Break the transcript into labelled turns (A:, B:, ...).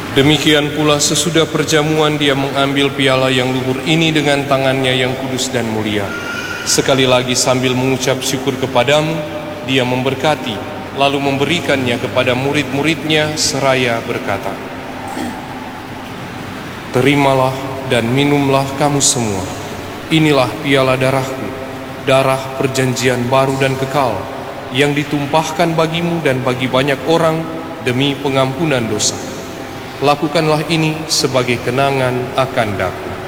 A: Demikian pula sesudah perjamuan dia mengambil piala yang luhur ini dengan tangannya yang kudus dan mulia. Sekali lagi sambil mengucap syukur kepadamu, dia memberkati, lalu memberikannya kepada murid-muridnya seraya berkata, "Terimalah dan minumlah kamu semua. Inilah piala darahku, darah perjanjian baru dan kekal, yang ditumpahkan bagimu dan bagi banyak orang demi pengampunan dosa. Lakukanlah ini sebagai kenangan akan daku."